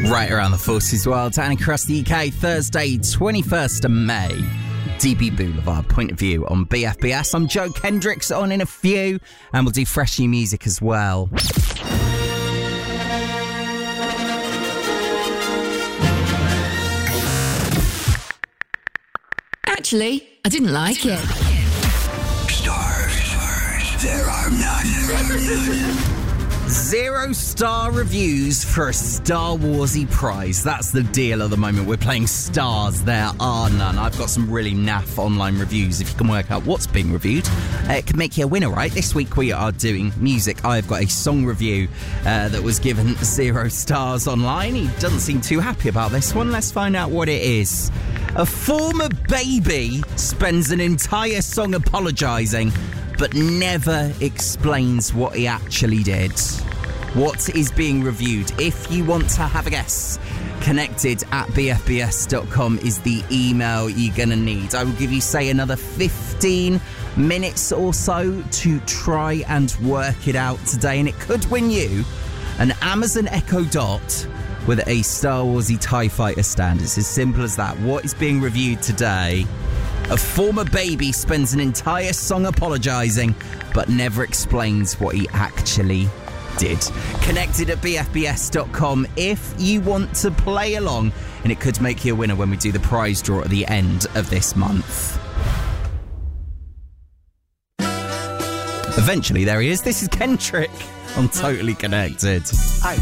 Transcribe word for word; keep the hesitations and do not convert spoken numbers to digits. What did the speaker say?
Right around the Forces World and across the U K, Thursday, twenty-first of May. D B Boulevard, Point of View on B F B S. I'm Joe Kendricks, on in a few, and we'll do fresh new music as well. Actually, I didn't like it. Stars, stars, there are none. Zero star reviews for a Star Warsy prize. That's the deal at the moment. We're playing stars. There are none. I've got some really naff online reviews. If you can work out what's being reviewed, uh, it can make you a winner, right? This week we are doing music. I've got a song review uh, that was given zero stars online. He doesn't seem too happy about this one. Let's find out what it is. A former baby spends an entire song apologising, but never explains what he actually did. What is being reviewed? If you want to have a guess, connected at b f b s dot com is the email you're going to need. I will give you, say, another fifteen minutes or so to try and work it out today, and it could win you an Amazon Echo Dot with a Star Warsy TIE Fighter stand. It's as simple as that. What is being reviewed today? A former baby spends an entire song apologising, but never explains what he actually did. Connected at b f b s dot com if you want to play along, and it could make you a winner when we do the prize draw at the end of this month. Eventually, there he is. This is Kendrick on Totally Connected.